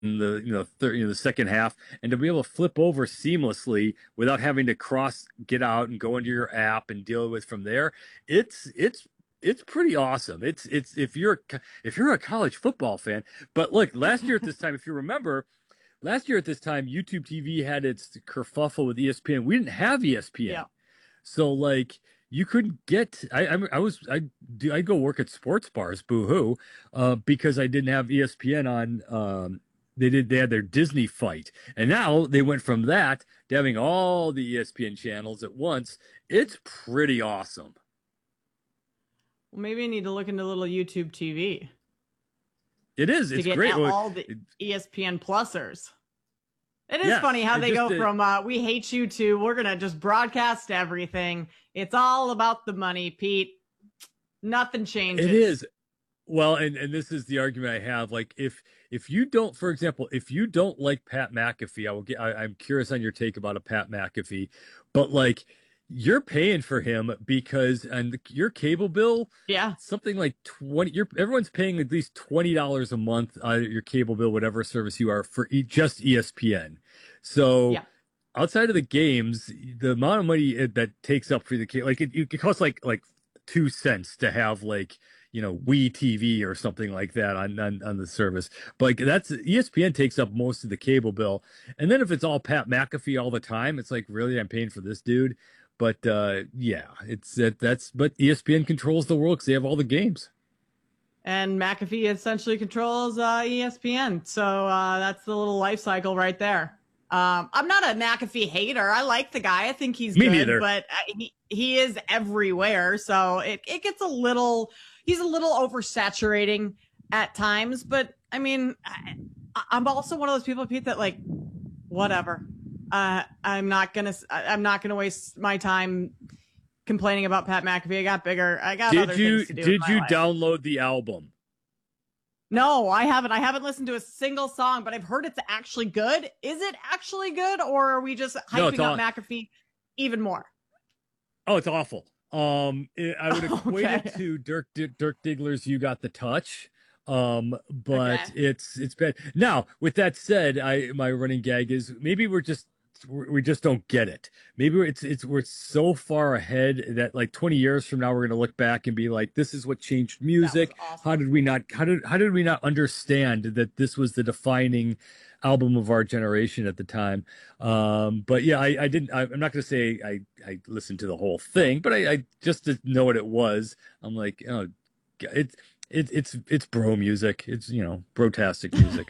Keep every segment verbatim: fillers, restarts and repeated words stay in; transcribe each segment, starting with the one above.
in the you know, third, you know the second half, and to be able to flip over seamlessly without having to cross get out and go into your app and deal with from there. It's it's it's pretty awesome. It's it's if you're if you're a college football fan. But look, last year at this time, if you remember, last year at this time, YouTube T V had its kerfuffle with E S P N. We didn't have E S P N. Yeah. So like you couldn't get. I I, I was I do I go work at sports bars, boo hoo, uh, because I didn't have E S P N on. Um, they did they had their Disney fight, and now they went from that to having all the E S P N channels at once. It's pretty awesome. Well, maybe I need to look into a little YouTube T V It is. to It's get great. all the E S P N plusers. It is Yes, funny how it they just go uh, from uh, we hate you to we're gonna just broadcast everything. It's all about the money, Pete. Nothing changes. It is. Well, and and this is the argument I have. Like, if if you don't, for example, if you don't like Pat McAfee, I will get. I, I'm curious on your take about a Pat McAfee, but like, you're paying for him because and your cable bill, Yeah. something like twenty. You're everyone's paying at least twenty dollars a month on your cable bill, whatever service you are for e, just E S P N. So. Yeah. Outside of the games, the amount of money it, that takes up for the cable, like it, it costs like like two cents to have like you know Wii T V or something like that on on, on the service. But like that's E S P N takes up most of the cable bill, and then if it's all Pat McAfee all the time, it's like really I'm paying for this dude. But uh, yeah, it's that that's but E S P N controls the world because they have all the games. And McAfee essentially controls uh, E S P N. So uh, that's the little life cycle right there. Um, I'm not a McAfee hater. I like the guy. I think he's Me good, neither. but uh, he, he is everywhere. So it, it gets a little, he's a little oversaturating at times. But I mean, I, I'm also one of those people, Pete, that like, whatever. Uh, I'm not going to, I'm not going to waste my time complaining about Pat McAfee. I got bigger. I got Did other you things to do. did in my you life. download the album? No, I haven't. I haven't listened to a single song, but I've heard it's actually good. Is it actually good, or are we just No, hyping it's up all, McAfee even more? oh, it's awful. Um, it, I would equate Okay. it to Dirk Dirk Diggler's "You Got the Touch." Um, but Okay. it's it's bad. Now, with that said, I my running gag is maybe we're just we just don't get it. Maybe it's it's we're so far ahead that like twenty years from now we're going to look back and be like, this is what changed music. Awesome. How did we not how did how did we not understand that this was the defining album of our generation at the time? Um, but yeah, I, I didn't. I, I'm not going to say I I listened to the whole thing, but I, I just to know what it was. I'm like, oh, it's it's it's it's bro music. It's you know brotastic music.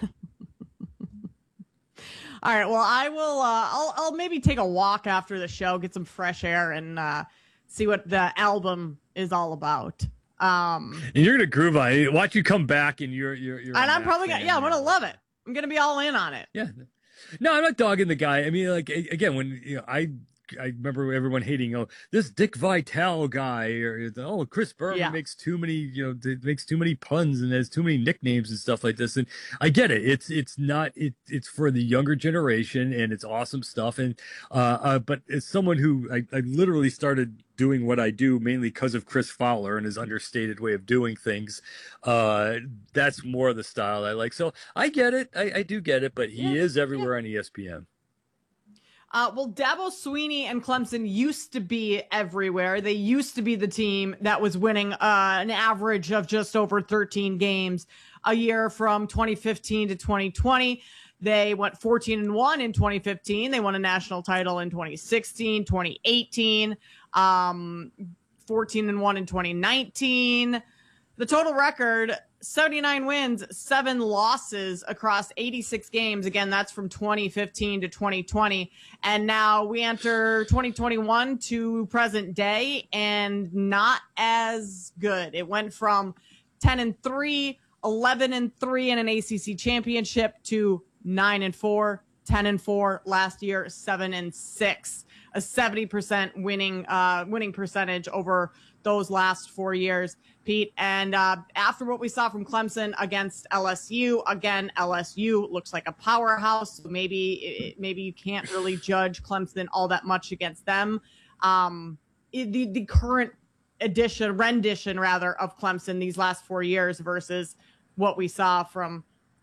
All right. Well, I will. Uh, I'll. I'll maybe take a walk after the show, get some fresh air, and uh, see what the album is all about. Um, And you're gonna groove on it. Watch you come back, and you're you're you're. and a I'm Mac probably gonna. fan. Yeah, I'm gonna You're- love it. I'm gonna be all in on it. Yeah. No, I'm not dogging the guy. I mean, like a- again, when you know, I I remember everyone hating, oh, this Dick Vitale guy, or oh, Chris Berman Yeah. makes too many, you know, th- makes too many puns and has too many nicknames and stuff like this. And I get it. It's it's not it it's for the younger generation, and it's awesome stuff. And uh, uh but as someone who I, I literally started doing what I do mainly because of Chris Fowler and his understated way of doing things, uh, that's more the style I like. So I get it. I, I do get it. But he Yeah. is everywhere on E S P N. Uh, well, Dabo Sweeney and Clemson used to be everywhere. They used to be the team that was winning uh, an average of just over thirteen games a year from twenty fifteen to twenty twenty. They went fourteen and one in twenty fifteen. They won a national title in twenty sixteen, twenty eighteen, um, fourteen and one in twenty nineteen. The total record, seventy-nine wins, seven losses across eighty-six games. Again, that's from twenty fifteen to twenty twenty. And now we enter twenty twenty-one to present day, and not as good. It went from ten and three, eleven and three in an A C C championship to nine and four, ten and four last year, seven and six. A seventy percent winning uh, winning percentage over those last four years, Pete. And uh, after what we saw from Clemson against L S U, again, L S U looks like a powerhouse. So maybe maybe you can't really judge Clemson all that much against them. Um, the the current edition, rendition rather, of Clemson these last four years versus what we saw from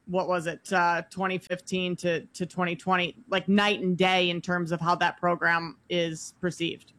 what was it, uh, twenty fifteen to, to twenty twenty, like night and day in terms of how that program is perceived?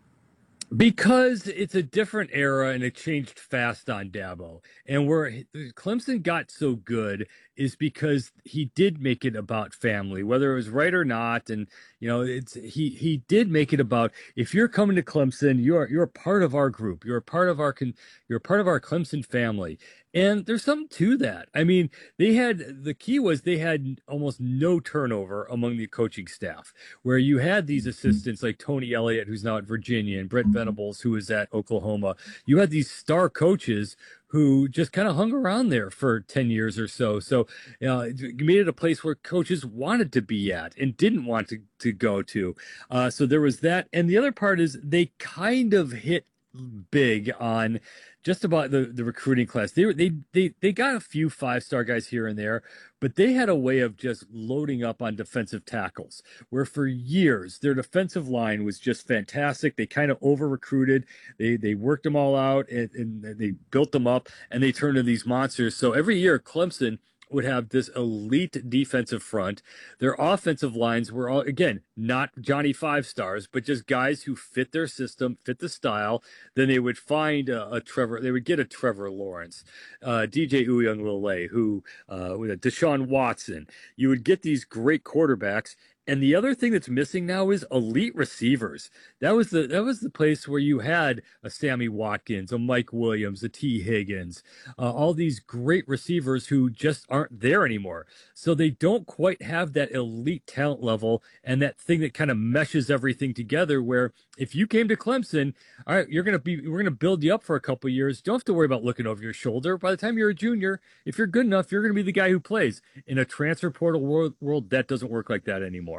Because it's a different era and it changed fast on Dabo. And where Clemson got so good is because he did make it about family, whether it was right or not. And you know, it's he he did make it about, if you're coming to Clemson, you're you're part of our group, you're a part of our you're part of our Clemson family. And there's something to that. I mean, they had, the key was they had almost no turnover among the coaching staff, where you had these assistants like Tony Elliott, who's now at Virginia, and Brent Venables, who is at Oklahoma. You had these star coaches who just kind of hung around there for ten years or so. So uh, it made it a place where coaches wanted to be at and didn't want to, to go to. Uh, so there was that. And the other part is they kind of hit big on just about the, the recruiting class. They were they they they got a few five star guys here and there, but they had a way of just loading up on defensive tackles, where for years their defensive line was just fantastic. They kind of over recruited. They they worked them all out, and, and they built them up, and they turned into these monsters. So every year Clemson would have this elite defensive front. Their offensive lines were all, again, not Johnny Five Stars, but just guys who fit their system, fit the style. Then they would find a, a Trevor, they would get a Trevor Lawrence, uh, D J Uiagalelei, who, uh, with a Deshaun Watson. You would get these great quarterbacks. And the other thing that's missing now is elite receivers. That was the that was the place where you had a Sammy Watkins, a Mike Williams, a T. Higgins, uh, all these great receivers who just aren't there anymore. So they don't quite have that elite talent level and that thing that kind of meshes everything together, where if you came to Clemson, all right, you're gonna be we're gonna build you up for a couple of years. Don't have to worry about looking over your shoulder. By the time you're a junior, if you're good enough, you're gonna be the guy who plays. In a transfer portal world, world that doesn't work like that anymore.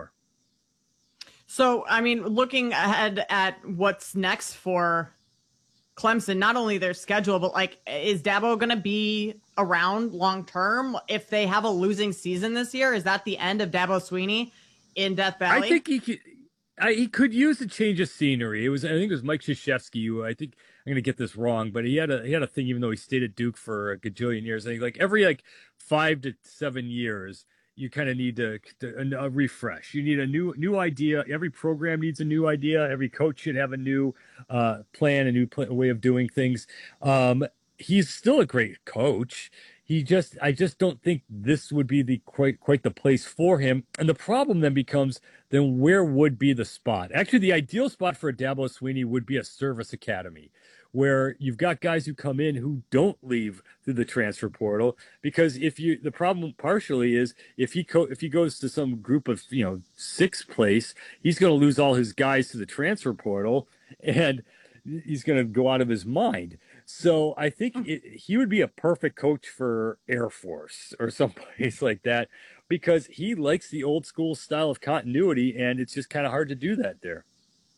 So, I mean, looking ahead at what's next for Clemson, not only their schedule, but like, is Dabo going to be around long term? If they have a losing season this year, is that the end of Dabo Swinney in Death Valley? I think he could, I, he could use a change of scenery. It was, I think it was Mike Krzyzewski, who, I think I'm going to get this wrong, but he had a he had a thing, even though he stayed at Duke for a gajillion years. I think like every like five to seven years, you kind of need to, to a refresh. You need a new new idea. Every program needs a new idea. Every coach should have a new uh, plan, a new pl- way of doing things. Um, he's still a great coach. He just, I just don't think this would be the quite quite the place for him. And the problem then becomes, then where would be the spot? Actually, the ideal spot for a Dabo Swinney would be a service academy, where you've got guys who come in who don't leave through the transfer portal. Because if you, the problem partially is if he co- if he goes to some group of, you know, sixth place, he's going to lose all his guys to the transfer portal, and he's going to go out of his mind. So I think it, he would be a perfect coach for Air Force or someplace like that, because he likes the old school style of continuity, and it's just kind of hard to do that there.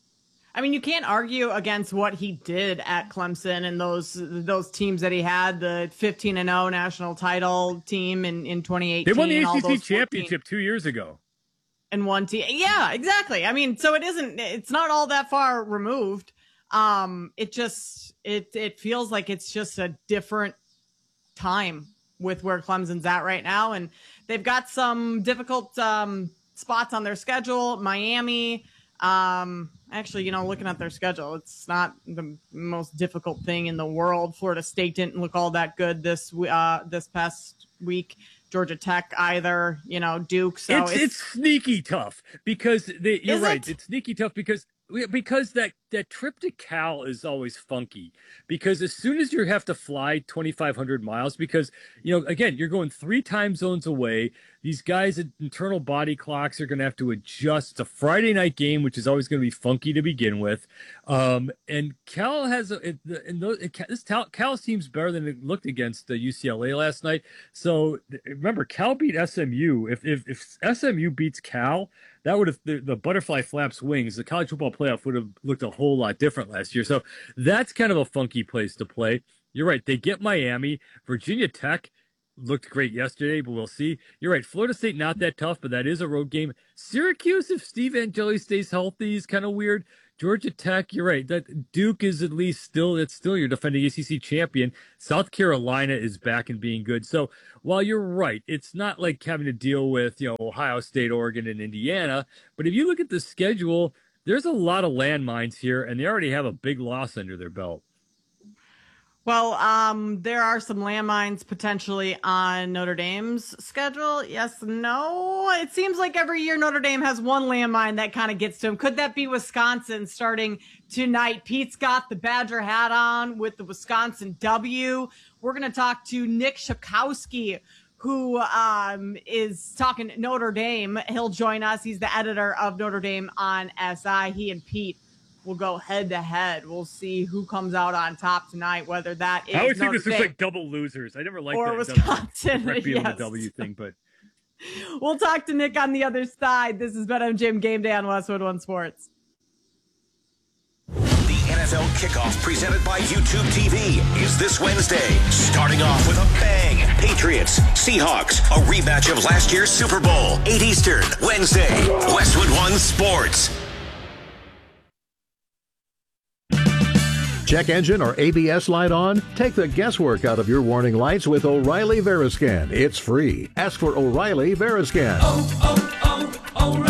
I mean, you can't argue against what he did at Clemson and those those teams that he had, the fifteen and oh national title team in, in twenty eighteen. They won the A C C championship two years ago. And one team. Yeah, exactly. I mean, so it isn't, it's not all that far removed. Um, it just, it, it feels like it's just a different time with where Clemson's at right now. And they've got some difficult um, spots on their schedule. Miami, um, actually, you know, looking at their schedule, it's not the most difficult thing in the world. Florida State didn't look all that good this uh, this past week. Georgia Tech either, you know, Duke. So it's, it's, it's sneaky tough because they, you're right. It? It's sneaky tough because because that, that trip to Cal is always funky, because as soon as you have to fly twenty-five hundred miles, because, you know, again, you're going three time zones away. These guys' internal body clocks are going to have to adjust. It's a Friday night game, which is always going to be funky to begin with. Um, and Cal has a, and this Cal seems better than it looked against the U C L A last night. So remember, Cal beat S M U. If if, if S M U beats Cal, that would have, the, the butterfly flaps wings. The college football playoff would have looked a whole lot different last year. So that's kind of a funky place to play. You're right. They get Miami, Virginia Tech. looked great yesterday, but we'll see. You're right. Florida State, not that tough, but that is a road game. Syracuse, if Steve Angeli stays healthy, is kind of weird. Georgia Tech, you're right. That Duke is at least still, it's still your defending A C C champion. South Carolina is back and being good. So while you're right, it's not like having to deal with, you know, Ohio State, Oregon, and Indiana. But if you look at the schedule, there's a lot of landmines here, and they already have a big loss under their belt. Well, um, there are some landmines potentially on Notre Dame's schedule. Yes, no. It seems like every year Notre Dame has one landmine that kind of gets to them. Could that be Wisconsin starting tonight? Pete's got the Badger hat on with the Wisconsin W. We're going to talk to Nick Shapkowski, who um, is talking Notre Dame. He'll join us. He's the editor of Notre Dame on S I. He and Pete will go head to head. We'll see who comes out on top tonight, whether that is I always think Notre this looks Dame like double losers. I never liked or that Wisconsin. double, being yes. the W thing, but we'll talk to Nick on the other side. This is BetMGM Game Day on Westwood One Sports. The N F L kickoff presented by YouTube T V is this Wednesday, starting off with a bang. Patriots, Seahawks, a rematch of last year's Super Bowl, eight Eastern, Wednesday, Westwood One Sports. Check engine or A B S light on? Take the guesswork out of your warning lights with O'Reilly Veriscan. It's free. Ask for O'Reilly Veriscan. Oh,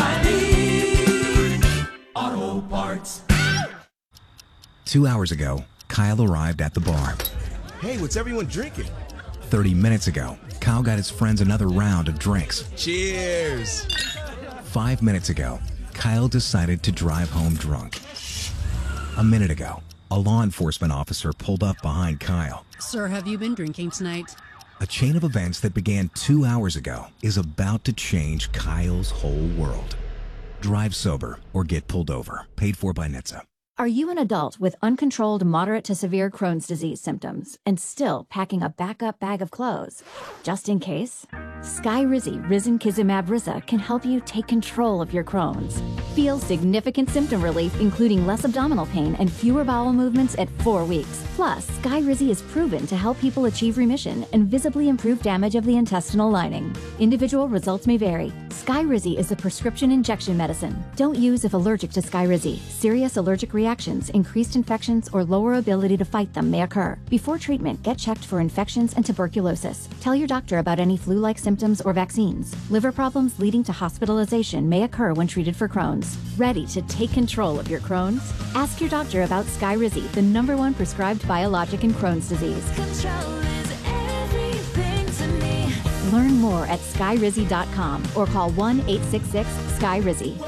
oh, oh, O'Reilly Auto Parts. Two hours ago, Kyle arrived at the bar. Hey, what's everyone drinking? Thirty minutes ago, Kyle got his friends another round of drinks. Cheers. Five minutes ago, Kyle decided to drive home drunk. A minute ago, a law enforcement officer pulled up behind Kyle. Sir, have you been drinking tonight? A chain of events that began two hours ago is about to change Kyle's whole world. Drive sober or get pulled over. Paid for by N H T S A. Are you an adult with uncontrolled moderate to severe Crohn's disease symptoms and still packing a backup bag of clothes? Just in case? Skyrizi Risankizumab Risa can help you take control of your Crohn's. Feel significant symptom relief, including less abdominal pain and fewer bowel movements at four weeks. Plus, Skyrizi is proven to help people achieve remission and visibly improve damage of the intestinal lining. Individual results may vary. Skyrizi is a prescription injection medicine. Don't use if allergic to Skyrizi. Serious allergic reactions, increased infections, or lower ability to fight them may occur. Before treatment, get checked for infections and tuberculosis. Tell your doctor about any flu-like symptoms or vaccines. Liver problems leading to hospitalization may occur when treated for Crohn's. Ready to take control of your Crohn's? Ask your doctor about Skyrizi, the number one prescribed biologic in Crohn's disease. Control is everything to me. Learn more at skyrizi dot com or call one eight six six sky rizi.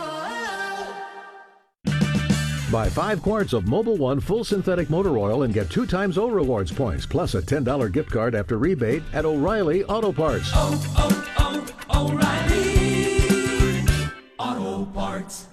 Buy five quarts of Mobil One full synthetic motor oil and get two times O Rewards points, plus a ten dollars gift card after rebate at O'Reilly Auto Parts. Oh, oh, oh, O'Reilly Auto Parts.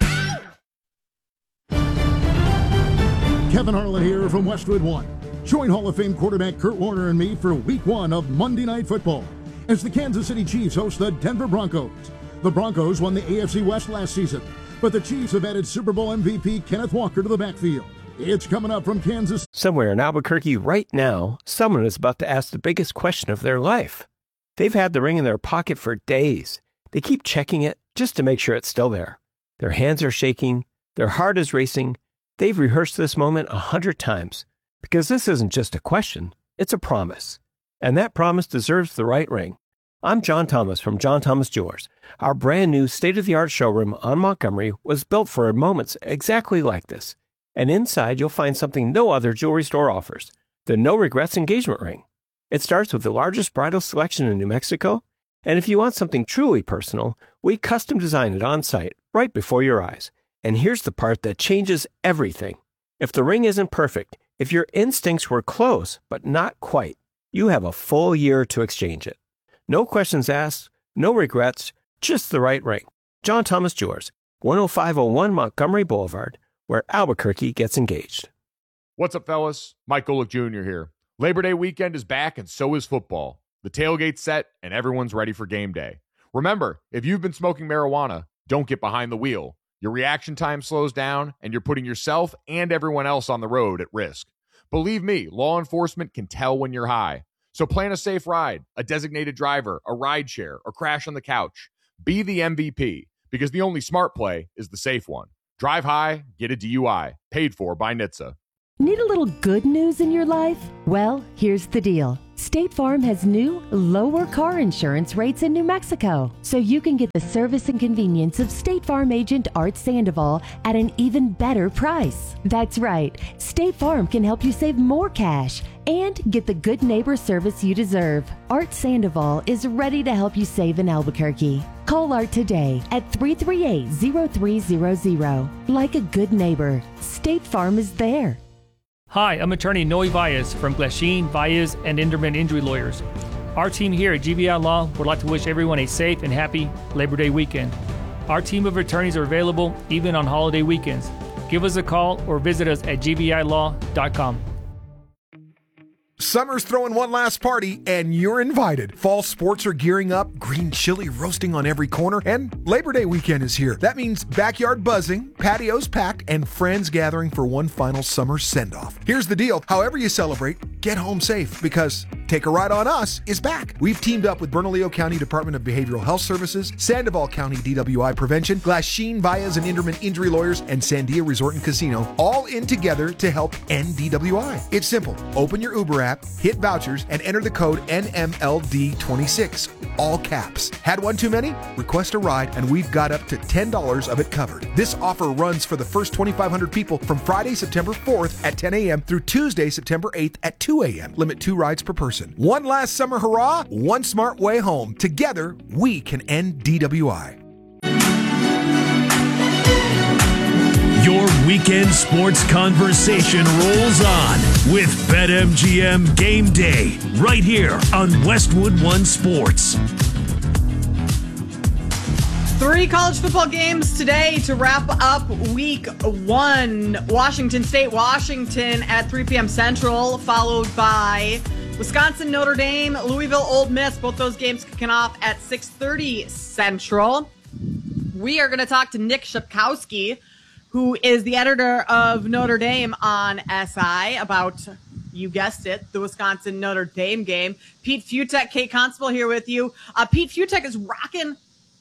Kevin Harlan here from Westwood One. Join Hall of Fame quarterback Kurt Warner and me for week one of Monday Night Football as the Kansas City Chiefs host the Denver Broncos. The Broncos won the A F C West last season, but the Chiefs have added Super Bowl M V P Kenneth Walker to the backfield. It's coming up from Kansas. Somewhere in Albuquerque right now, someone is about to ask the biggest question of their life. They've had the ring in their pocket for days. They keep checking it just to make sure it's still there. Their hands are shaking. Their heart is racing. They've rehearsed this moment a hundred times because this isn't just a question, it's a promise. And that promise deserves the right ring. I'm John Thomas from John Thomas Jewelers. Our brand new state-of-the-art showroom on Montgomery was built for moments exactly like this. And inside you'll find something no other jewelry store offers, the No Regrets engagement ring. It starts with the largest bridal selection in New Mexico, and if you want something truly personal, we custom design it on site right before your eyes. And here's the part that changes everything. If the ring isn't perfect, if your instincts were close but not quite, you have a full year to exchange it. No questions asked, no regrets, just the right ring. John Thomas Jewelers, one oh five oh one Montgomery Boulevard, where Albuquerque gets engaged. What's up, fellas? Mike Golick Junior here. Labor Day weekend is back, and so is football. The tailgate's set, and everyone's ready for game day. Remember, if you've been smoking marijuana, don't get behind the wheel. Your reaction time slows down, and you're putting yourself and everyone else on the road at risk. Believe me, law enforcement can tell when you're high. So plan a safe ride, a designated driver, a ride share, or crash on the couch. Be the M V P, because the only smart play is the safe one. Drive high, get a D U I. Paid for by N H T S A. Need a little good news in your life? Well, here's the deal. State Farm has new, lower car insurance rates in New Mexico, so you can get the service and convenience of State Farm agent Art Sandoval at an even better price. That's right. State Farm can help you save more cash and get the good neighbor service you deserve. Art Sandoval is ready to help you save in Albuquerque. Call Art today at three three eight, zero three zero zero. Like a good neighbor, State Farm is there. Hi, I'm attorney Noe Valles from Glasheen, Valles, and Inderman Injury Lawyers. Our team here at G V I Law would like to wish everyone a safe and happy Labor Day weekend. Our team of attorneys are available even on holiday weekends. Give us a call or visit us at g v i law dot com. Summer's throwing one last party, and you're invited. Fall sports are gearing up, green chili roasting on every corner, and Labor Day weekend is here. That means backyard buzzing, patios packed, and friends gathering for one final summer send-off. Here's the deal. However you celebrate, get home safe, because Take a Ride on Us is back. We've teamed up with Bernalillo County Department of Behavioral Health Services, Sandoval County D W I Prevention, Glasheen, Valles, and Inderman Injury Lawyers, and Sandia Resort and Casino, all in together to help end D W I. It's simple. Open your Uber app, hit vouchers, and enter the code N M L D twenty-six, all caps. Had one too many? Request a ride, and we've got up to ten dollars of it covered. This offer runs for the first twenty-five hundred people from Friday, September fourth at ten a.m. through Tuesday, September eighth at two a.m. Limit two rides per person. One last summer hurrah, one smart way home. Together, we can end D W I. Your weekend sports conversation rolls on with BetMGM Game Day right here on Westwood One Sports. Three college football games today to wrap up week one. Washington State, Washington at three p.m. Central, followed by Wisconsin, Notre Dame, Louisville, Ole Miss. Both those games kicking off at six thirty Central. We are going to talk to Nick Shapkowski, who is the editor of Notre Dame on S I, about, you guessed it, the Wisconsin-Notre Dame game. Pete Fiutak, Kate Constable here with you. Uh, Pete Fiutak is rocking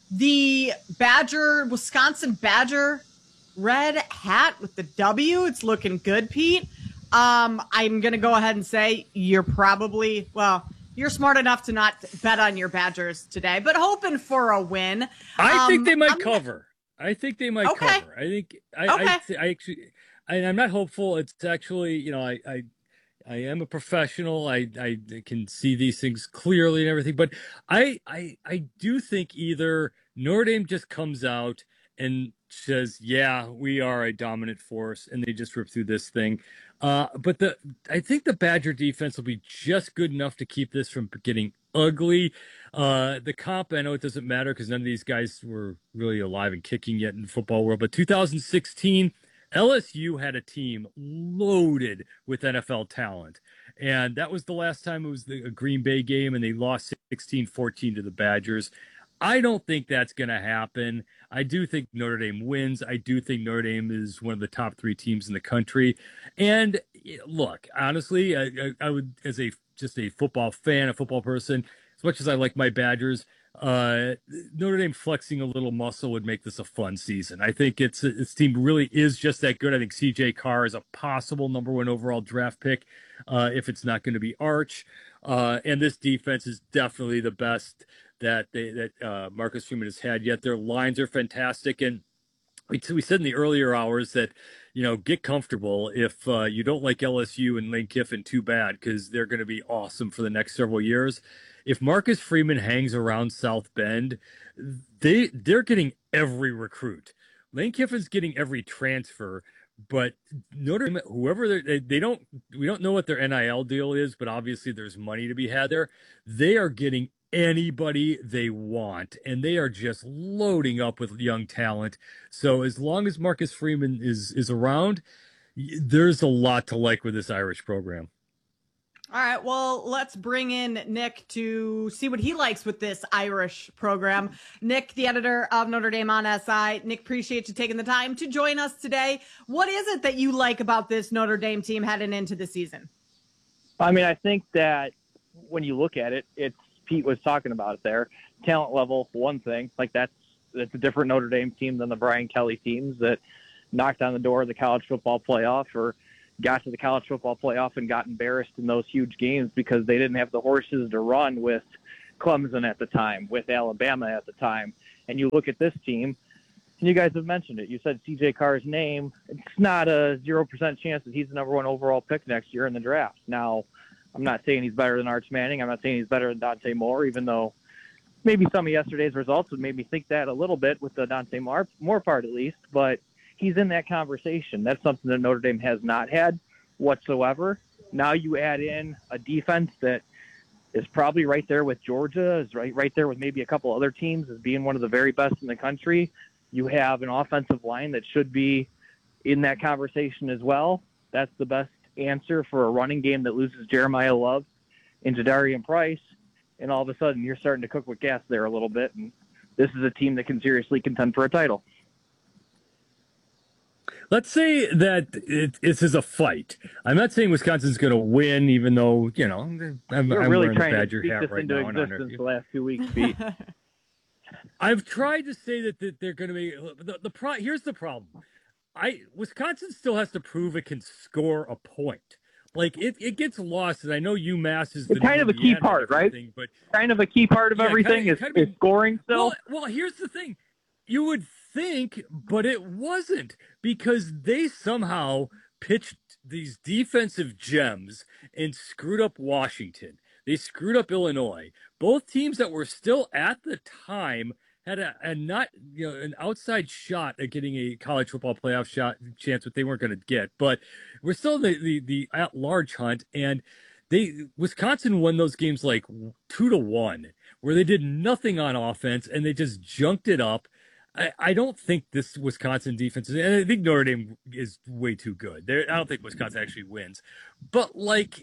the Badger, Wisconsin Badger red hat with the W. It's looking good, Pete. Um, I'm going to go ahead and say you're probably, well, you're smart enough to not bet on your Badgers today, but hoping for a win. I um, think they might I'm cover. I think they might okay. cover. I think I, okay. I, I actually, I, I'm not hopeful. It's actually, you know, I, I, I am a professional. I, I can see these things clearly and everything, but I, I, I do think either Notre Dame just comes out and says, yeah, we are a dominant force, and they just rip through this thing. Uh, but the, I think the Badger defense will be just good enough to keep this from getting ugly. Uh, the comp, I know it doesn't matter because none of these guys were really alive and kicking yet in the football world, but two thousand sixteen, L S U had a team loaded with N F L talent. And that was the last time it was the a Green Bay game, and they lost sixteen fourteen to the Badgers. I don't think that's going to happen. I do think Notre Dame wins. I do think Notre Dame is one of the top three teams in the country. And look, honestly, I, I, I would, as a just a football fan, a football person, as much as I like my Badgers, uh, Notre Dame flexing a little muscle would make this a fun season. I think it's this team really is just that good. I think C J Carr is a possible number one overall draft pick uh, if it's not going to be Arch. Uh, and this defense is definitely the best that they, that uh, Marcus Freeman has had yet. Their lines are fantastic. And we, we said in the earlier hours that, you know, get comfortable. If uh, you don't like L S U and Lane Kiffin, too bad, because they're going to be awesome for the next several years. If Marcus Freeman hangs around South Bend, they, they're getting every recruit. Lane Kiffin's getting every transfer. But Notre Dame, whoever they, they don't, we don't know what their N I L deal is, but obviously there's money to be had there. They are getting anybody they want, and they are just loading up with young talent. So as long as Marcus Freeman is is around, there's a lot to like with this Irish program. All right, well, let's bring in Nick to see what he likes with this Irish program. Nick, the editor of Notre Dame on S I. Nick, appreciate you taking the time to join us today. What is it that you like about this Notre Dame team heading into the season? I mean, I think that when you look at it, it's Pete was talking about it there. Talent level, one thing. Like that's that's a different Notre Dame team than the Brian Kelly teams that knocked on the door of the college football playoff or got to the college football playoff and got embarrassed in those huge games because they didn't have the horses to run with Clemson at the time, with Alabama at the time. And you look at this team, and you guys have mentioned it. You said C J Carr's name. It's not a zero percent chance that he's the number one overall pick next year in the draft. Now, I'm not saying he's better than Arch Manning. I'm not saying he's better than Dante Moore, even though maybe some of yesterday's results would make me think that a little bit with the Dante Moore, Moore part at least. But he's in that conversation. That's something that Notre Dame has not had whatsoever. Now you add in a defense that is probably right there with Georgia, is right, right there with maybe a couple other teams as being one of the very best in the country. You have an offensive line that should be in that conversation as well. That's the best answer for a running game that loses Jeremiah Love and Jadarian Price, and all of a sudden you're starting to cook with gas there a little bit, and this is a team that can seriously contend for a title. Let's say that it, this is a fight. I'm not saying Wisconsin's going to win, even though, you know, I'm, You're I'm really wearing trying the to Badger speak hat this right into now. in honor of existence you. the last two weeks, Pete. I've tried to say that, that they're going to be the, the pro. Here's the problem: I Wisconsin still has to prove it can score a point. Like it, it gets lost, and I know UMass is the It's kind of a key Indiana part, right? thing, but kind of a key part of Yeah, everything kinda- is, kinda be- is scoring still. Well, well, here's the thing: you would think, but it wasn't, because they somehow pitched these defensive gems and screwed up Washington. They screwed up Illinois. Both teams that were still at the time had a, a not you know an outside shot at getting a college football playoff shot chance, that they weren't going to get. But we're still the the, the at large hunt, and they Wisconsin won those games like two to one, where they did nothing on offense and they just junked it up. I, I don't think this Wisconsin defense is, and I think Notre Dame is way too good. They're, I don't think Wisconsin actually wins. But like,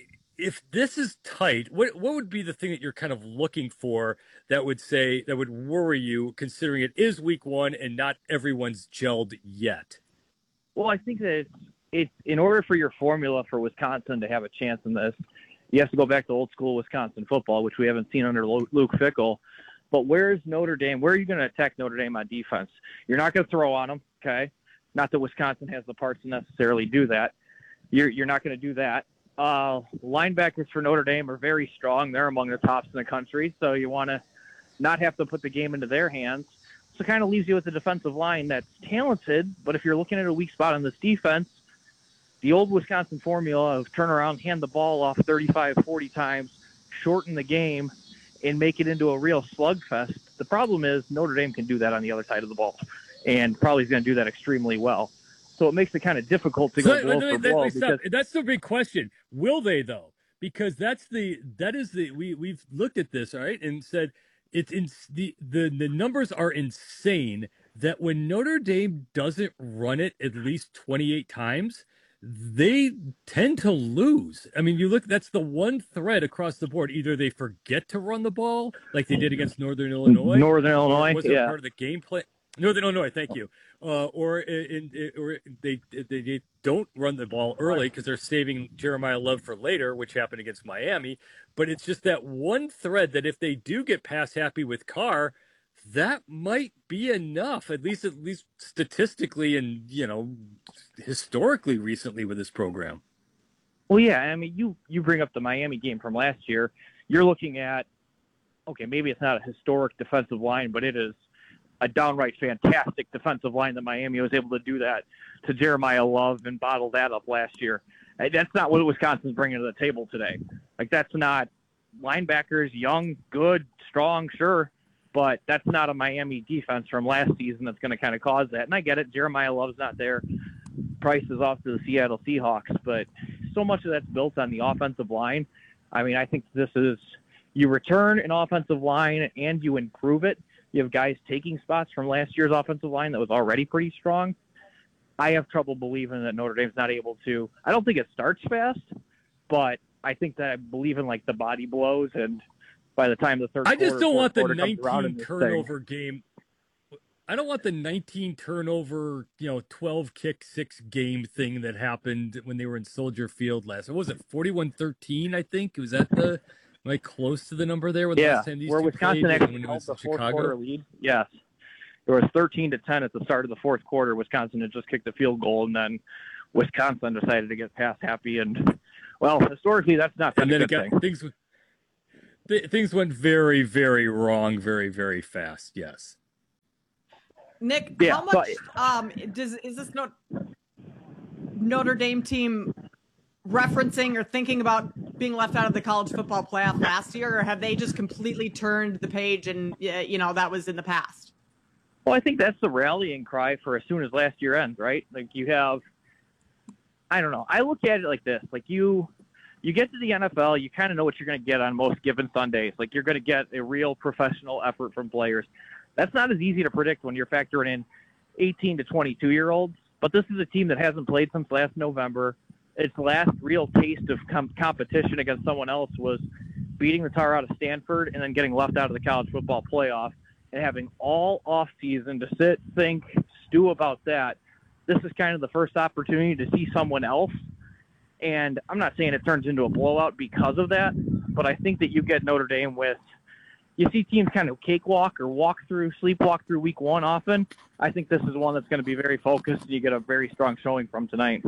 if this is tight, what what would be the thing that you're kind of looking for that would say that would worry you, considering it is week one and not everyone's gelled yet? Well, I think that it's, it's in order for your formula for Wisconsin to have a chance in this, you have to go back to old school Wisconsin football, which we haven't seen under Luke Fickell. But where's Notre Dame? Where are you going to attack Notre Dame on defense? You're not going to throw on them, okay? Not that Wisconsin has the parts to necessarily do that. You're you're not going to do that. Uh, linebackers for Notre Dame are very strong. They're among the tops in the country, so you want to not have to put the game into their hands. So it kind of leaves you with a defensive line that's talented, but if you're looking at a weak spot on this defense, the old Wisconsin formula of turn around, hand the ball off thirty-five, forty times, shorten the game, and make it into a real slugfest. The problem is Notre Dame can do that on the other side of the ball, and probably is going to do that extremely well. So it makes it kind of difficult to go So, blow no, for that- blow. that- Because, that's the big question. Will they though? Because that's the that is the we we've looked at this, all right, and said it's in the the the numbers are insane that when Notre Dame doesn't run it at least twenty-eight times, they tend to lose. I mean, you look, that's the one thread across the board. Either they forget to run the ball like they did against Northern Illinois. Northern Illinois, or was it yeah. part of the game plan? Northern Illinois, thank you. Uh, or in, in, or they, they they don't run the ball early because they're saving Jeremiah Love for later, which happened against Miami. But it's just that one thread that if they do get pass happy with Carr, that might be enough, at least at least statistically and you know historically recently with this program. well, yeah, I mean, you you bring up the Miami game from last year. You're looking at, okay, maybe it's not a historic defensive line, but it is a downright fantastic defensive line that Miami was able to do that to Jeremiah Love and bottle that up last year. And that's not what Wisconsin's bringing to the table today. Like, that's not linebackers, young, good, strong, sure, but that's not a Miami defense from last season that's going to kind of cause that. And I get it. Jeremiah Love's not there. Price is off to the Seattle Seahawks, but so much of that's built on the offensive line. I mean, I think this is, you return an offensive line and you improve it. You have guys taking spots from last year's offensive line that was already pretty strong. I have trouble believing that Notre Dame's not able to. I don't think it starts fast, but I think that I believe in like the body blows, and by the time the third I just quarter, don't fourth want the quarter comes around in nineteen this turnover game. I don't want the nineteen turnover, you know, twelve kick, six game thing that happened when they were in Soldier Field last. What was it, forty-one thirteen, I think? Was that the, am I close to the number there? With yeah, the last time these where two Wisconsin played, actually when it held was the in fourth Chicago? quarter lead. Yes. It was thirteen to ten at the start of the fourth quarter. Wisconsin had just kicked the field goal, and then Wisconsin decided to get pass happy. And, well, historically, that's not been And then a it good got, thing. things, th- things went very, very wrong, very, very fast, yes. Nick, Yeah, how much um, does is this not Notre Dame team referencing or thinking about being left out of the college football playoff last year, or have they just completely turned the page and, you know, that was in the past? Well, I think that's the rallying cry for as soon as last year ends, right? Like you have, I don't know. I look at it like this: like you, you get to the N F L, you kind of know what you're going to get on most given Sundays. Like you're going to get a real professional effort from players. That's not as easy to predict when you're factoring in eighteen to twenty-two year olds. But this is a team that hasn't played since last November. Its last real taste of com- competition against someone else was beating the tar out of Stanford and then getting left out of the college football playoff and having all off season to sit, think, stew about that. This is kind of the first opportunity to see someone else. And I'm not saying it turns into a blowout because of that, but I think that you get Notre Dame with, you see teams kind of cakewalk or walk through, sleepwalk through week one often. I think this is one that's going to be very focused, and you get a very strong showing from tonight.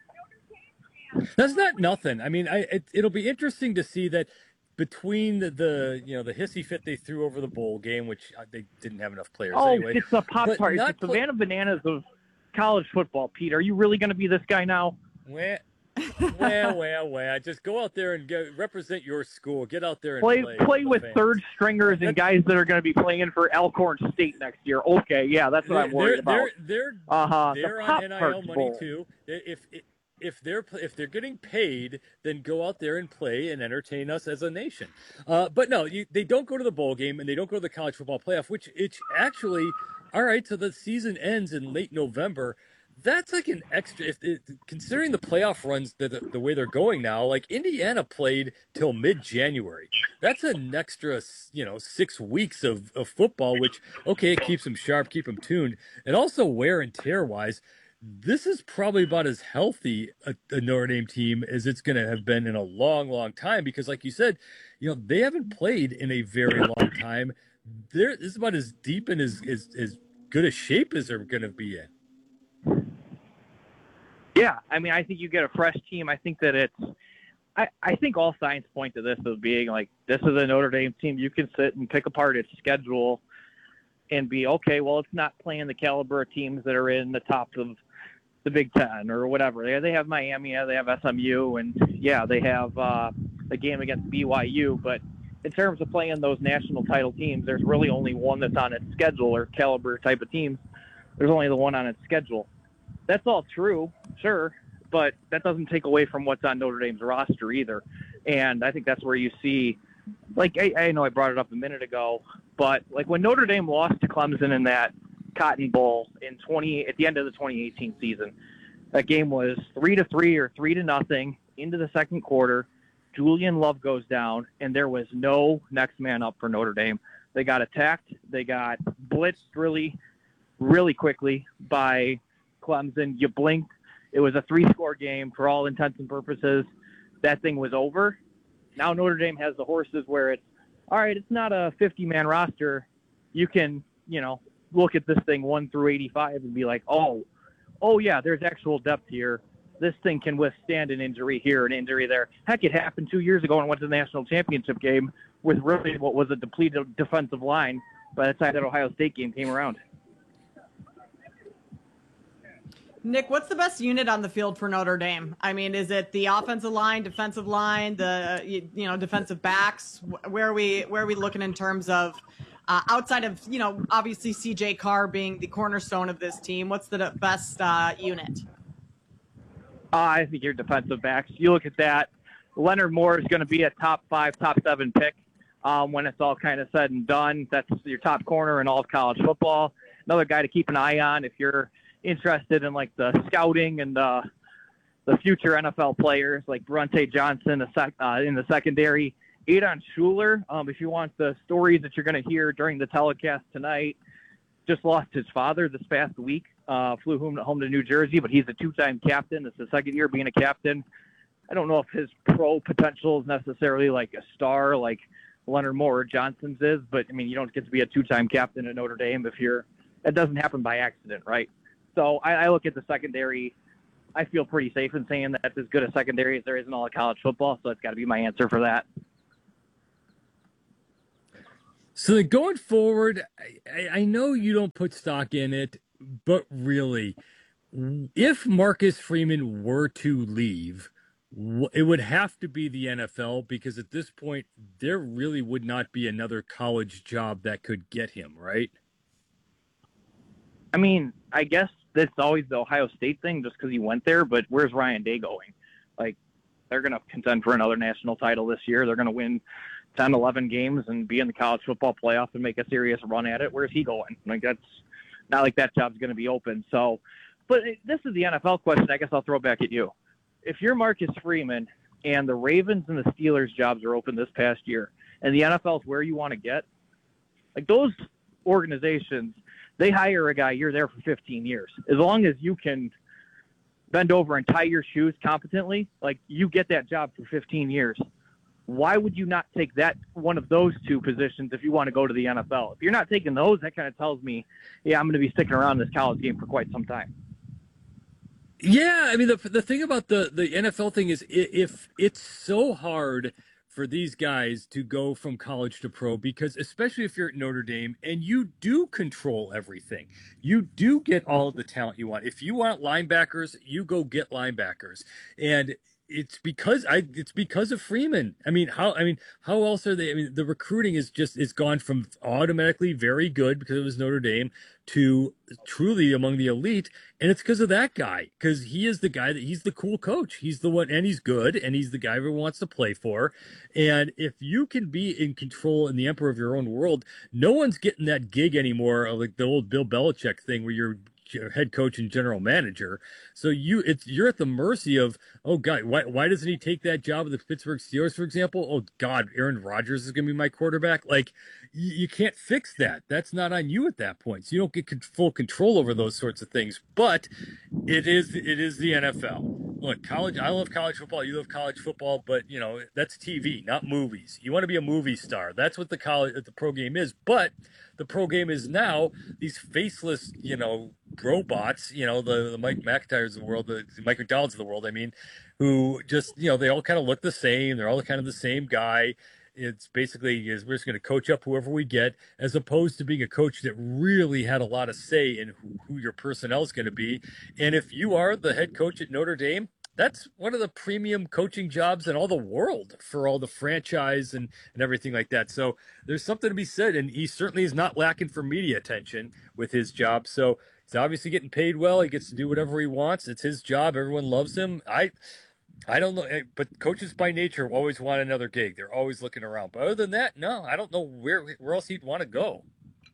That's not nothing. I mean, I it, it'll be interesting to see that between the, the you know the hissy fit they threw over the bowl game, which uh, they didn't have enough players Oh, anyway. it's the pop but tart. It's not the pl- Savannah Bananas of college football, Pete. Are you really going to be this guy now? Well, well, well, well. Just go out there and go, represent your school. Get out there and Play play. play with fans. third stringers and guys that are going to be playing for Alcorn State next year. Okay, yeah, that's what They're, I'm worried they're, about. They're uh-huh. they're the on N I L Pop-Tarts money Bowl. too. If if they're if they're getting paid, then go out there and play and entertain us as a nation. Uh, but no, you, they don't go to the bowl game and they don't go to the college football playoff, which it's actually all right. So the season ends in late November. That's like an extra. If it, considering the playoff runs the, the the way they're going now, like Indiana played till mid January. That's an extra, you know, six weeks of, of football, which okay, it keeps them sharp, keep them tuned, and also wear and tear wise. This is probably about as healthy a, a Notre Dame team as it's going to have been in a long, long time. Because, like you said, you know they haven't played in a very long time. They're, this is about as deep and as as, as good a shape as they're going to be in. Yeah, I mean, I think you get a fresh team. I think that it's I, I think all signs point to this as being like, this is a Notre Dame team. You can sit and pick apart its schedule and be, okay, well, it's not playing the caliber of teams that are in the top of the Big Ten or whatever. They, they have Miami, yeah, they have S M U, and, yeah, they have uh, a game against B Y U. But in terms of playing those national title teams, there's really only one that's on its schedule, or caliber type of teams. There's only the one on its schedule. That's all true, sure, but that doesn't take away from what's on Notre Dame's roster either. And I think that's where you see, like, I, I know I brought it up a minute ago, but like when Notre Dame lost to Clemson in that Cotton Bowl in twenty at the end of the twenty eighteen season, that game was three to three or three to nothing into the second quarter. Julian Love goes down, and there was no next man up for Notre Dame. They got attacked. They got blitzed really, really quickly by Clemson. You blinked, it was a three-score game for all intents and purposes. That thing was over. Now Notre Dame has the horses where it's, all right, it's not a fifty-man roster. You can, you know, look at this thing one through eighty-five and be like, oh, oh yeah, there's actual depth here. This thing can withstand an injury here, an injury there. Heck, it happened two years ago and went to the national championship game with really what was a depleted defensive line by the time that Ohio State game came around. Nick, what's the best unit on the field for Notre Dame? I mean, is it the offensive line, defensive line, the you, you know defensive backs? Where are we where are we looking in terms of uh, outside of you know obviously C J Carr being the cornerstone of this team? What's the best uh, unit? Uh, I think your defensive backs. You look at that. Leonard Moore is going to be a top five, top seven pick um, when it's all kind of said and done. That's your top corner in all of college football. Another guy to keep an eye on if you're interested in like the scouting and the the future N F L players like Bronte Johnson a sec, uh, in the secondary. Adon Schuler, um, if you want the stories that you're going to hear during the telecast tonight, just lost his father this past week, uh, flew home, home to New Jersey, but he's a two-time captain. It's the second year being a captain. I don't know if his pro potential is necessarily like a star like Leonard Moore or Johnson's is, but, I mean, you don't get to be a two-time captain at Notre Dame if you're – that doesn't happen by accident, right? So I, I look at the secondary. I feel pretty safe in saying that it's as good a secondary as there is in all of college football, so that's got to be my answer for that. So then going forward, I, I know you don't put stock in it, but really, if Marcus Freeman were to leave, it would have to be the N F L, because at this point, there really would not be another college job that could get him, right? I mean, I guess that's always the Ohio State thing just because he went there, but where's Ryan Day going? Like, they're going to contend for another national title this year. They're going to win ten, eleven games and be in the college football playoff and make a serious run at it. Where's he going? Like, that's not like that job's going to be open. So, but this is the N F L question. I guess I'll throw it back at you. If you're Marcus Freeman and the Ravens and the Steelers jobs are open this past year, and the N F L is where you want to get, like, those organizations, they hire a guy, you're there for fifteen years. As long as you can bend over and tie your shoes competently, like, you get that job for fifteen years. Why would you not take that one of those two positions if you want to go to the N F L? If you're not taking those, that kind of tells me, yeah, I'm going to be sticking around this college game for quite some time. Yeah, I mean, the the thing about the, the N F L thing is if it's so hard for these guys to go from college to pro, because especially if you're at Notre Dame and you do control everything, you do get all of the talent you want. If you want linebackers, you go get linebackers. And it's because I it's because of Freeman. I mean, how I mean, how else are they? I mean, the recruiting is just it's gone from automatically very good because it was Notre Dame to truly among the elite, and it's because of that guy. Because he is the guy that he's the cool coach. He's the one, and he's good, and he's the guy everyone wants to play for. And if you can be in control and the emperor of your own world, no one's getting that gig anymore. Like the old Bill Belichick thing, where you're head coach and general manager. So you it's you're at the mercy of, oh God, why why doesn't he take that job of the Pittsburgh Steelers, for example? Oh God, Aaron Rodgers is gonna be my quarterback. Like, you, you can't fix that. That's not on you at that point. So you don't get con- full control over those sorts of things. But it is it is the N F L. Look, college, I love college football, you love college football, but you know, that's T V, not movies. You want to be a movie star. That's what the college the pro game is. But the pro game is now these faceless, you know, robots, you know, the, the Mike McIntyres of the world, the, the Mike McDonald's of the world, I mean, who just, you know, they all kind of look the same. They're all kind of the same guy. It's basically is we're just going to coach up whoever we get, as opposed to being a coach that really had a lot of say in who, who your personnel is going to be. And if you are the head coach at Notre Dame, that's one of the premium coaching jobs in all the world for all the franchise and, and everything like that. So there's something to be said, and he certainly is not lacking for media attention with his job. So he's obviously getting paid well. He gets to do whatever he wants. It's his job. Everyone loves him. I I don't know, but coaches by nature always want another gig. They're always looking around. But other than that, no, I don't know where where else he'd want to go.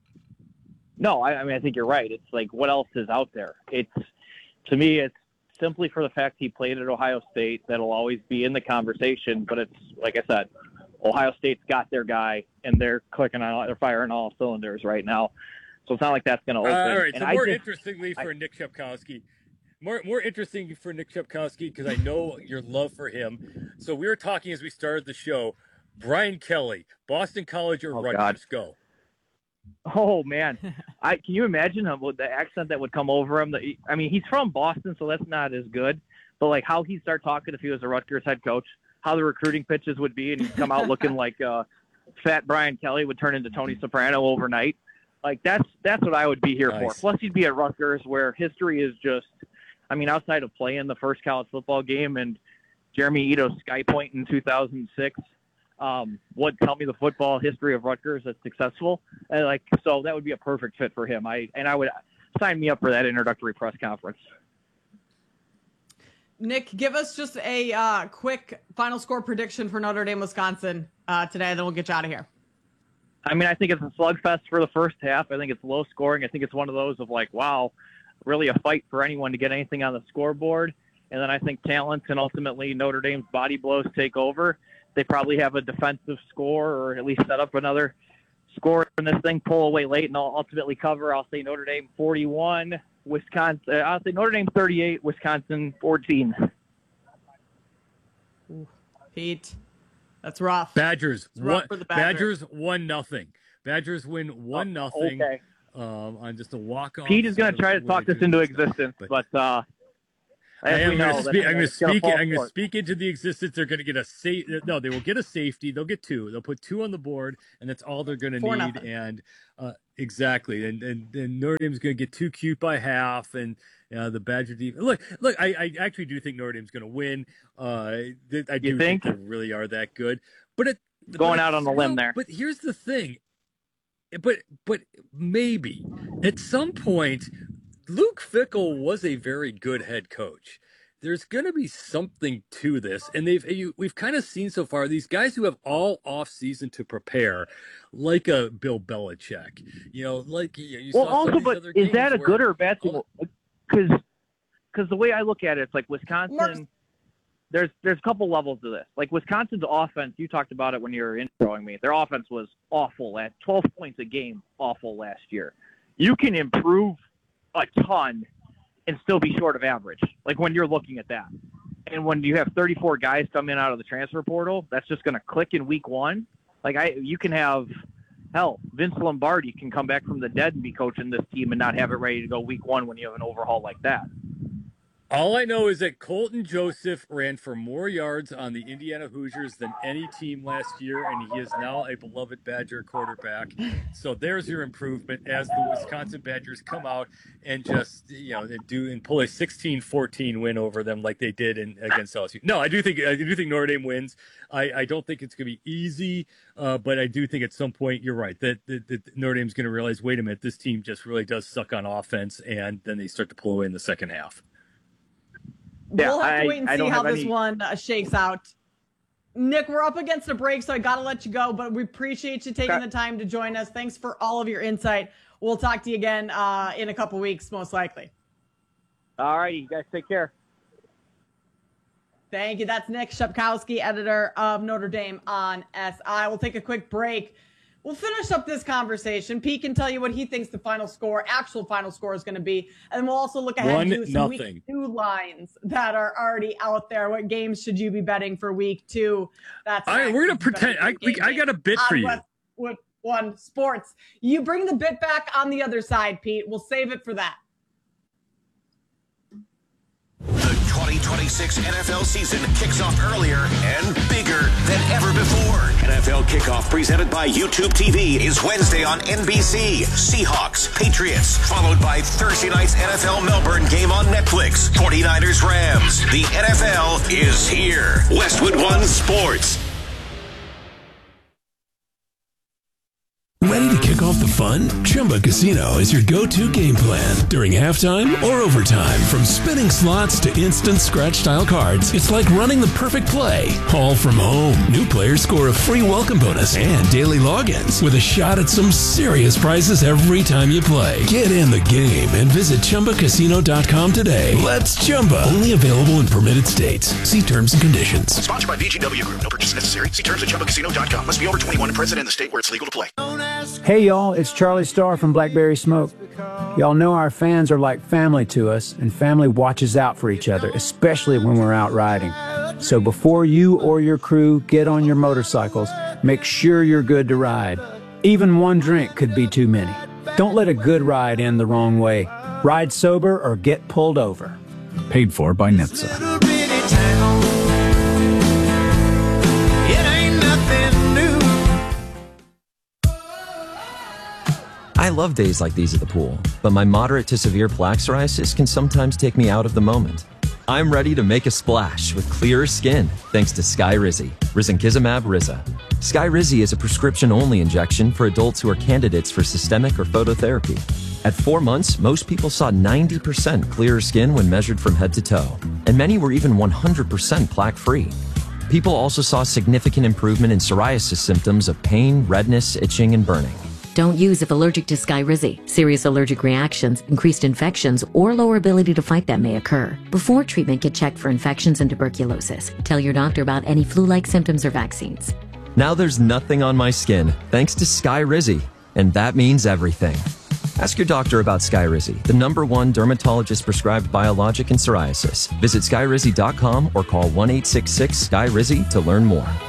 No, I, I mean, I think you're right. It's like, what else is out there? It's, to me, it's simply for the fact he played at Ohio State. That'll always be in the conversation. But it's, like I said, Ohio State's got their guy, and they're clicking on, they're firing all cylinders right now. So it's not like that's going to open. Uh, all right, and so I more just, interestingly for I, Nick Shepkowski, More more interesting for Nick Shepkowski, because I know your love for him. So we were talking as we started the show. Brian Kelly, Boston College or oh, Rutgers? God. Go. Oh man, I can you imagine him with the accent that would come over him? The, I mean, he's from Boston, so that's not as good. But like how he'd start talking if he was a Rutgers head coach, how the recruiting pitches would be, and he'd come out looking like uh, fat Brian Kelly would turn into Tony Soprano overnight. Like that's that's what I would be here nice. for. Plus, he'd be at Rutgers, where history is just. I mean, outside of playing the first college football game and Jeremy Ito's Sky Point in two thousand six, um, would tell me the football history of Rutgers that's successful. And like, so that would be a perfect fit for him. I and I would sign me up for that introductory press conference. Nick, give us just a uh, quick final score prediction for Notre Dame, Wisconsin uh, today, then we'll get you out of here. I mean, I think it's a slugfest for the first half. I think it's low scoring. I think it's one of those of like, wow, really a fight for anyone to get anything on the scoreboard. And then I think talent and ultimately Notre Dame's body blows take over. They probably have a defensive score or at least set up another score in this thing, pull away late, and they'll ultimately cover. I'll say Notre Dame forty-one, Wisconsin. Uh, I'll say Notre Dame thirty-eight, Wisconsin fourteen. Ooh, Pete, that's rough. Badgers, It's rough one, for the Badgers. Badgers one nothing. Badgers win one nothing. Okay. Um, on just a walk off. Pete is going to try to talk this into existence, but uh, I as am we going know, to speak. I'm going to that's gonna speak. fall I'm going to short. speak into the existence. They're going to get a safe. No, they will get a safety. They'll get two. They'll put two on the board, and that's all they're going to Four need. nothing. And uh, exactly, and, and and Notre Dame's going to get too cute by half, and uh, the Badger defense. Look, look. I, I actually do think Notre Dame's going to win. Uh, th- I do You think? think? they really are that good. But it, Going but out on a limb no, there. But here's the thing. But but maybe at some point, Luke Fickell was a very good head coach. There's going to be something to this, and they've you, we've kind of seen so far these guys who have all off season to prepare, like a Bill Belichick. You know, like you, you Well, saw some also, of these but other is that games a good where- or a bad thing? Because because the way I look at it, it's like Wisconsin. Mark- There's there's a couple levels to this. Like Wisconsin's offense, you talked about it when you were introing me. Their offense was awful at twelve points a game, awful last year. You can improve a ton and still be short of average. Like when you're looking at that, and when you have thirty-four guys come in out of the transfer portal, that's just going to click in week one. Like I, you can have hell, Vince Lombardi can come back from the dead and be coaching this team and not have it ready to go week one when you have an overhaul like that. All I know is that Colton Joseph ran for more yards on the Indiana Hoosiers than any team last year, and he is now a beloved Badger quarterback. So there's your improvement as the Wisconsin Badgers come out and just, you know, and do and pull a sixteen fourteen win over them like they did in against L S U. No, I do think I do think Notre Dame wins. I, I don't think it's going to be easy, uh, but I do think at some point you're right that, that, that Notre Dame's going to realize, wait a minute, this team just really does suck on offense, and then they start to pull away in the second half. Yeah, we'll have to I- wait and I see don't how have this any- one uh, shakes out. Nick, we're up against a break, so I got to let you go, but we appreciate you taking Okay. the time to join us. Thanks for all of your insight. We'll talk to you again uh, in a couple weeks, most likely. All right, you guys take care. Thank you. That's Nick Shepkowski, editor of Notre Dame on S I. We'll take a quick break. We'll finish up this conversation. Pete can tell you what he thinks the final score, actual final score is going to be. And we'll also look ahead One, to some nothing. week two lines that are already out there. What games should you be betting for week two? That's All right, we're going to pretend. I, we, I got a bit for on you. Westwood One Sports. You bring the bit back on the other side, Pete. We'll save it for that. The twenty twenty-six N F L season kicks off earlier and bigger than ever before. N F L Kickoff presented by YouTube T V is Wednesday on N B C. Seahawks, Patriots, followed by Thursday night's N F L Melbourne game on Netflix. forty-niners, Rams. The N F L is here. Westwood One Sports. Ready to kick off the fun? Chumba Casino is your go-to game plan during halftime or overtime. From spinning slots to instant scratch-style cards, it's like running the perfect play, all from home. New players score a free welcome bonus and daily logins with a shot at some serious prizes every time you play. Get in the game and visit Chumba Casino dot com today. Let's Chumba. Only available in permitted states. See terms and conditions. Sponsored by V G W Group. No purchase necessary. See terms at Chumba Casino dot com. Must be over twenty-one and present in the state where it's legal to play. Hey y'all, it's Charlie Starr from Blackberry Smoke. Y'all know our fans are like family to us, and family watches out for each other, especially when we're out riding. So before you or your crew get on your motorcycles, make sure you're good to ride. Even one drink could be too many. Don't let a good ride end the wrong way. Ride sober or get pulled over. Paid for by N H T S A. I love days like these at the pool, but my moderate to severe plaque psoriasis can sometimes take me out of the moment. I'm ready to make a splash with clearer skin thanks to Skyrizi, risankizumab Riza. Skyrizi is a prescription-only injection for adults who are candidates for systemic or phototherapy. At four months, most people saw ninety percent clearer skin when measured from head to toe, and many were even one hundred percent plaque-free. People also saw significant improvement in psoriasis symptoms of pain, redness, itching, and burning. Don't use if allergic to Skyrizi. Serious allergic reactions, increased infections, or lower ability to fight them may occur. Before treatment, get checked for infections and tuberculosis. Tell your doctor about any flu-like symptoms or vaccines. Now there's nothing on my skin thanks to Skyrizi, and that means everything. Ask your doctor about Skyrizi, the number one dermatologist-prescribed biologic in psoriasis. Visit skyrizi dot com or call one eight six six, S K Y R I Z I to learn more.